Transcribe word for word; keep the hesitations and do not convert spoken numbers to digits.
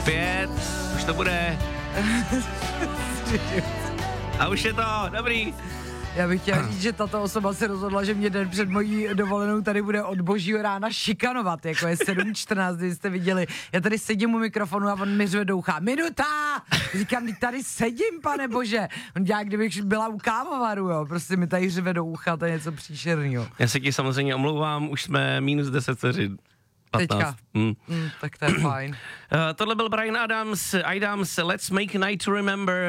Pět, už to bude. A už je to, dobrý. Já bych chtěla říct, že tato osoba se rozhodla, že mě den před mojí dovolenou tady bude od božího rána šikanovat, jako je sedm čtrnáct, kdy jste viděli. Já tady sedím u mikrofonu a on mi řve do ucha. Minuta! Říkám, tady sedím, pane bože. On dělá, kdybych byla u kávovaru, jo. Prostě mi tady řve do ucha, to je něco příšerného. Já se ti samozřejmě omlouvám, už jsme minus deset vteřin. Teďka. Mm. Mm, tak to je fajn. Uh, tohle byl Bryan Adams, Adams, Let's Make Night to Remember.